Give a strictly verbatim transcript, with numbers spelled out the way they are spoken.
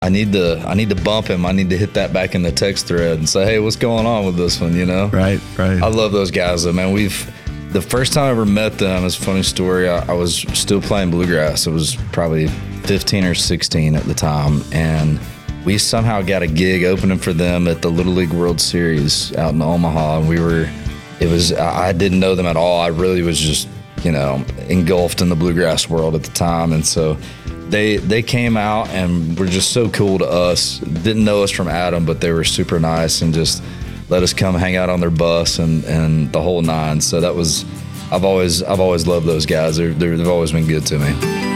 I need to I need to bump him. I need to hit that back in the text thread and say, hey, what's going on with this one, you know? Right, right. I love those guys, though, man. We've the first time I ever met them, it's a funny story. I, I was still playing bluegrass. It was probably fifteen or sixteen at the time, and we somehow got a gig opening for them at the Little League World Series out in Omaha. And we were, it was, I didn't know them at all. I really was just, you know, engulfed in the bluegrass world at the time. And so they they came out and were just so cool to us. Didn't know us from Adam, but they were super nice and just let us come hang out on their bus and, and the whole nine. So that was, I've always I've always loved those guys. They're, they're, they've always been good to me.